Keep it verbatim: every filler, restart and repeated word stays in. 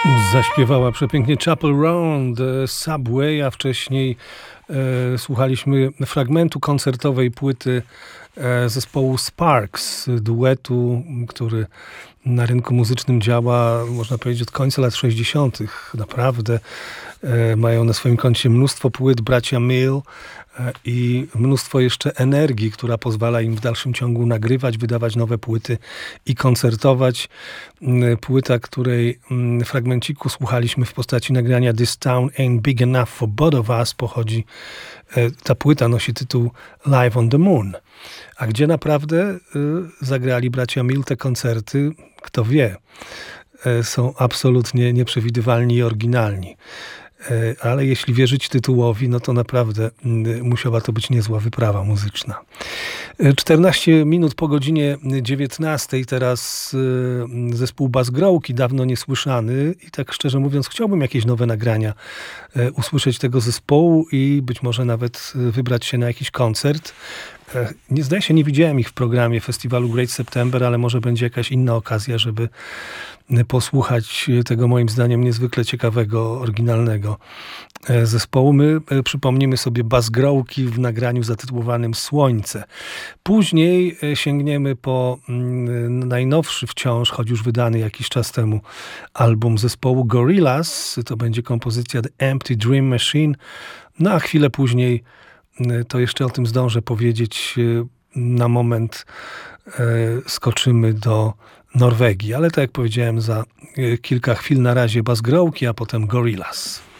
Zaśpiewała przepięknie Chapel Roan, The Subway, a wcześniej e, słuchaliśmy fragmentu koncertowej płyty e, zespołu Sparks, duetu, który na rynku muzycznym działa, można powiedzieć, od końca lat sześćdziesiątych. Naprawdę e, mają na swoim koncie mnóstwo płyt, bracia Mill, i mnóstwo jeszcze energii, która pozwala im w dalszym ciągu nagrywać, wydawać nowe płyty i koncertować. Płyta, której fragmenciku słuchaliśmy w postaci nagrania This Town Ain't Big Enough for Both of Us pochodzi, ta płyta nosi tytuł Live on the Moon. A gdzie naprawdę zagrali bracia Mill te koncerty, kto wie, są absolutnie nieprzewidywalni i oryginalni. Ale jeśli wierzyć tytułowi, no to naprawdę musiała to być niezła wyprawa muzyczna. czternaście minut po godzinie dziewiętnastej, teraz zespół Buzzgrowki, dawno niesłyszany i tak szczerze mówiąc chciałbym jakieś nowe nagrania usłyszeć tego zespołu i być może nawet wybrać się na jakiś koncert. Nie zdaje się, nie widziałem ich w programie festiwalu Great September, ale może będzie jakaś inna okazja, żeby posłuchać tego moim zdaniem niezwykle ciekawego, oryginalnego zespołu. My przypomnimy sobie Buzzgrowki w nagraniu zatytułowanym Słońce. Później sięgniemy po najnowszy wciąż, choć już wydany jakiś czas temu, album zespołu Gorillaz. To będzie kompozycja The Empty Dream Machine. No a chwilę później to jeszcze o tym zdążę powiedzieć. Na moment skoczymy do Norwegii, ale tak jak powiedziałem, za kilka chwil na razie Buzzgrowki, a potem Gorillaz.